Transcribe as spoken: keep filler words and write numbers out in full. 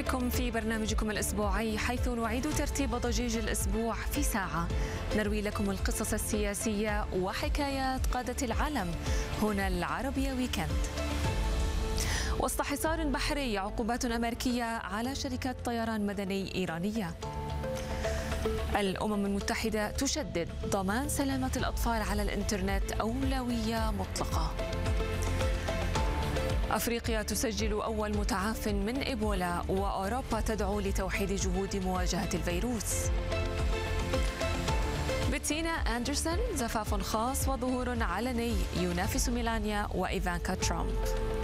بكم في برنامجكم الأسبوعي، حيث نعيد ترتيب ضجيج الأسبوع في ساعة. نروي لكم القصص السياسية وحكايات قادة العالم. هنا العربية ويكند. وسط حصار بحري، عقوبات أمريكية على شركات طيران مدني إيرانية. الأمم المتحدة تشدد ضمان سلامة الأطفال على الإنترنت أولوية مطلقة. أفريقيا تسجل أول متعاف من إيبولا، وأوروبا تدعو لتوحيد جهود مواجهة الفيروس. بتينا أندرسون زفاف خاص وظهور علني ينافس ميلانيا وإيفانكا ترامب.